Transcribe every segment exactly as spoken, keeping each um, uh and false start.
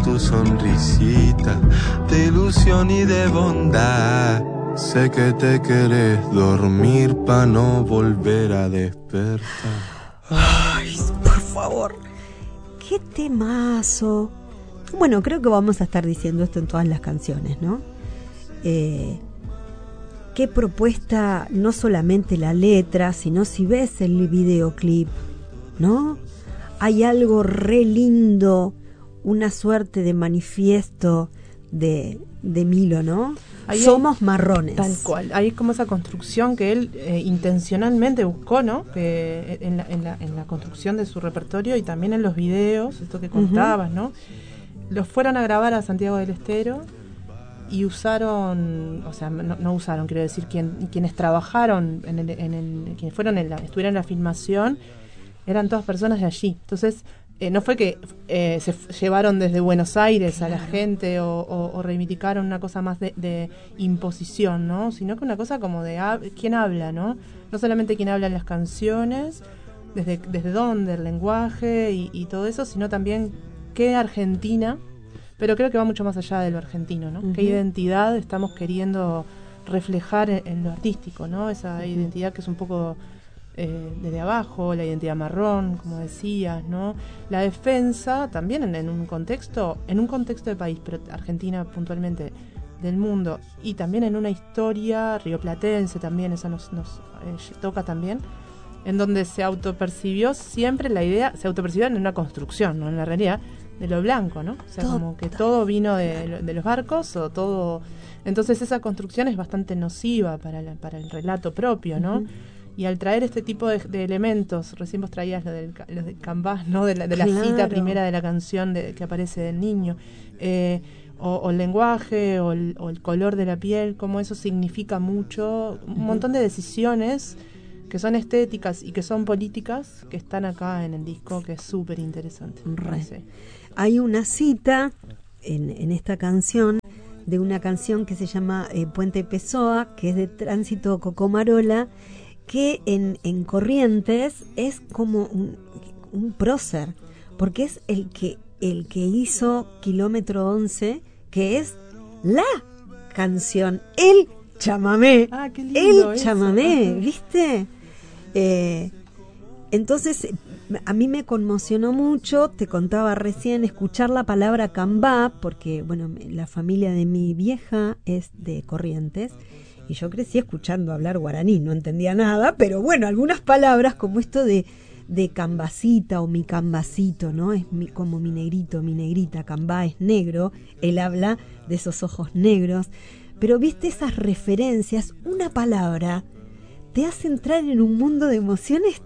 tu sonrisita de ilusión y de bondad. Sé que te querés dormir pa' no volver a despertar. Ay, por favor, qué temazo. Bueno, creo que vamos a estar diciendo esto en todas las canciones, ¿no? Eh, qué propuesta, no solamente la letra, sino si ves el videoclip, ¿no? Hay algo re lindo, una suerte de manifiesto de, de Milo, ¿no? Ahí somos hay, marrones. Tal cual. Hay como esa construcción que él eh, intencionalmente buscó, ¿no? Que en la, en, la, en la construcción de su repertorio y también en los videos, esto que contabas, uh-huh. ¿no? Los fueron a grabar a Santiago del Estero y usaron, o sea, no, no usaron, quiero decir, quien, quienes trabajaron, en el, en el, quienes fueron en la, estuvieron en la filmación, eran todas personas de allí. Entonces, eh, no fue que eh, se f- llevaron desde Buenos Aires claro. a la gente o, o, o reivindicaron una cosa más de, de imposición, ¿no? Sino que una cosa como de hab- quién habla, ¿no? No solamente quién habla en las canciones, desde, desde dónde, el lenguaje y, y todo eso, sino también qué Argentina, pero creo que va mucho más allá de lo argentino, ¿no? Uh-huh. Qué identidad estamos queriendo reflejar en, en lo artístico, ¿no? Esa uh-huh. identidad que es un poco eh, desde abajo, la identidad marrón, como decías, ¿no? La defensa también en, en un contexto, en un contexto de país, pero Argentina puntualmente del mundo, y también en una historia rioplatense también, esa nos, nos eh, toca también, en donde se autopercibió siempre la idea, se autopercibió en una construcción, ¿no? En la realidad, de lo blanco, ¿no? O sea, Total. como que todo vino de, de los barcos o todo... Entonces esa construcción es bastante nociva para, la, para el relato propio, ¿no? Uh-huh. Y al traer este tipo de, de elementos, recién vos traías lo del, lo del canvas, ¿no? De la, de la claro. cita primera de la canción de, que aparece del niño, eh, o, o el lenguaje, o el, o el color de la piel, como eso significa mucho, un uh-huh. montón de decisiones que son estéticas y que son políticas, que están acá en el disco, que es súper interesante. Hay una cita en, en esta canción, de una canción que se llama eh, Puente Pessoa, que es de Tránsito Cocomarola, que en, en Corrientes es como un, un prócer, porque es el que, el que hizo Kilómetro once, que es la canción, el chamamé, ah, qué lindo el eso. chamamé, ¿viste? Eh, entonces a mí me conmocionó mucho, te contaba recién, escuchar la palabra cambá, porque bueno, la familia de mi vieja es de Corrientes y yo crecí escuchando hablar guaraní, no entendía nada, pero bueno, algunas palabras como esto de, de cambacita o mi cambacito, ¿no? Es mi, como mi negrito, mi negrita, cambá es negro, él habla de esos ojos negros, pero viste esas referencias, una palabra te hace entrar en un mundo de emociones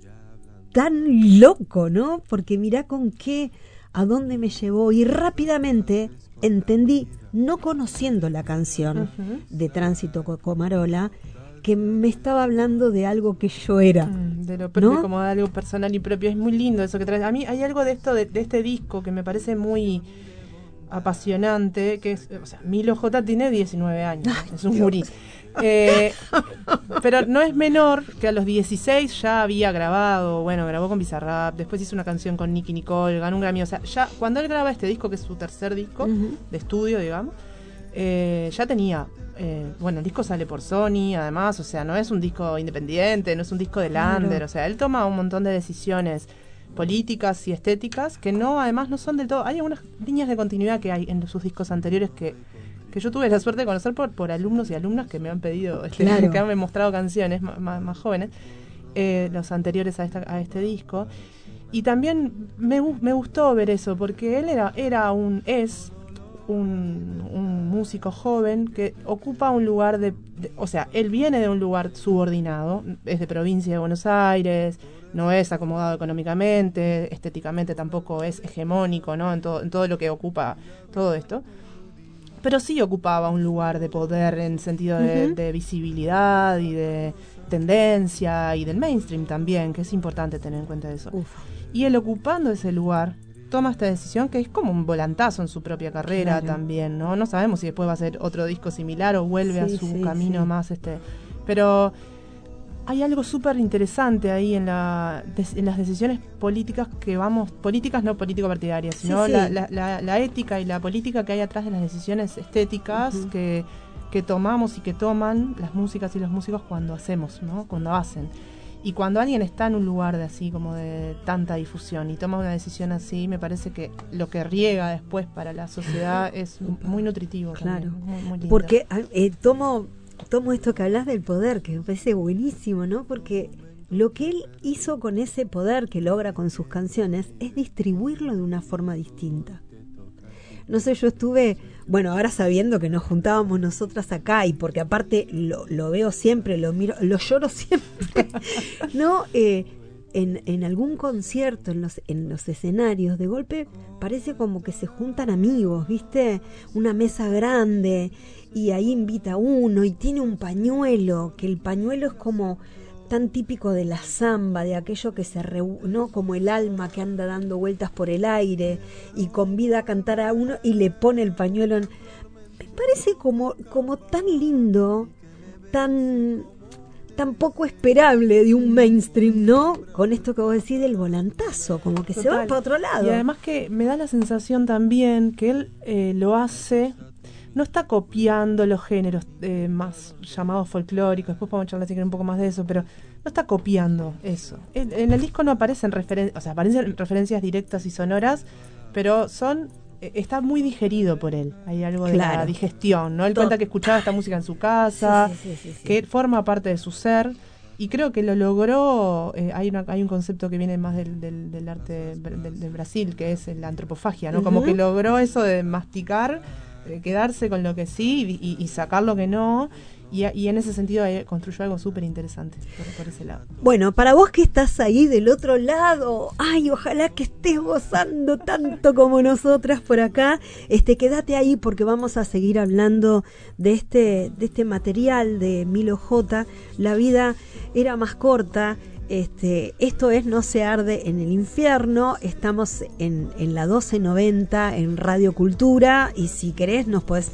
tan loco, ¿no? Porque mirá con qué, a dónde me llevó, y rápidamente entendí, no conociendo la canción uh-huh. de Tránsito Cocomarola, que me estaba hablando de algo que yo era. Mm, de lo propio, ¿no? Como de algo personal y propio. Es muy lindo eso que traes. A mí hay algo de esto, de, de este disco, que me parece muy apasionante, que es, o sea, Milo J tiene diecinueve años, Ay, es un Dios. gurí. Eh, pero no es menor que a los dieciséis ya había grabado, bueno, grabó con Bizarrap, después hizo una canción con Nicki Nicole, ganó un Grammy, o sea, ya cuando él graba este disco, que es su tercer disco uh-huh. de estudio, digamos, eh, ya tenía, eh, bueno, el disco sale por Sony, además, o sea, no es un disco independiente, no es un disco de Lander, claro. o sea, él toma un montón de decisiones políticas y estéticas que no, además no son del todo, hay algunas líneas de continuidad que hay en sus discos anteriores que que yo tuve la suerte de conocer por, por alumnos y alumnas que me han pedido, este, claro. que han mostrado canciones más, más, más jóvenes, eh, los anteriores a, esta, a este disco. Y también me, me gustó ver eso, porque él era, era un, es un, un músico joven que ocupa un lugar de, de, o sea, él viene de un lugar subordinado, es de provincia de Buenos Aires, no es acomodado económicamente, estéticamente tampoco es hegemónico, ¿no? En todo, en todo lo que ocupa todo esto. Pero sí ocupaba un lugar de poder en sentido de, uh-huh. de visibilidad y de tendencia y del mainstream también, que es importante tener en cuenta eso. Uf. Y él ocupando ese lugar toma esta decisión que es como un volantazo en su propia carrera claro. también, ¿no? No sabemos si después va a ser otro disco similar o vuelve sí, a su sí, camino sí. más este, pero hay algo súper interesante ahí en, la, en las decisiones políticas que vamos, políticas no político-partidarias, sino sí, sí. La, la, la, la ética y la política que hay atrás de las decisiones estéticas uh-huh. que, que tomamos y que toman las músicas y los músicos cuando hacemos, ¿no? Cuando hacen. Y cuando alguien está en un lugar de así como de tanta difusión y toma una decisión así, me parece que lo que riega después para la sociedad es muy nutritivo. Claro, también, muy, muy lindo. Porque eh, tomo... Tomo esto que hablas del poder, que me parece buenísimo, ¿no? Porque lo que él hizo con ese poder que logra con sus canciones es distribuirlo de una forma distinta. No sé, yo estuve, bueno, ahora sabiendo que nos juntábamos nosotras acá, y porque aparte lo, lo veo siempre, lo miro, lo lloro siempre, ¿no? Eh, en, en algún concierto, en los, en los escenarios, de golpe parece como que se juntan amigos, ¿viste? Una mesa grande, y ahí invita a uno, y tiene un pañuelo, que el pañuelo es como tan típico de la samba, de aquello que se reúne, ¿no? Como el alma que anda dando vueltas por el aire, y convida a cantar a uno, y le pone el pañuelo en... Me parece como, como tan lindo, tan... tan poco esperable de un mainstream, ¿no? Con esto que vos decís del volantazo, como que Total. Se va para otro lado. Y además que me da la sensación también que él eh, lo hace, no está copiando los géneros eh, más llamados folclóricos, después podemos charlar si quieren un poco más de eso, pero no está copiando eso. En, en el disco no aparecen referencias, o sea, aparecen referencias directas y sonoras, pero son... está muy digerido por él. Hay algo de claro. la digestión, ¿no? Él Tot- cuenta que escuchaba esta música en su casa, sí, sí, sí, sí, sí. que forma parte de su ser, y creo que lo logró. Eh, hay, una, hay un concepto que viene más del, del, del arte del, del Brasil, que es la antropofagia, ¿no? Uh-huh. Como que logró eso de masticar, eh, quedarse con lo que sí y, y sacar lo que no. Y, y en ese sentido eh, construyó algo súper interesante por, por ese lado. Bueno, para vos que estás ahí del otro lado, ay, ojalá que estés gozando tanto como nosotras por acá, este, quédate ahí porque vamos a seguir hablando de este, de este material de Milo J. La vida era más corta. Este, esto es No se arde en el infierno. Estamos en, en la doce noventa en Radio Cultura, y si querés nos podés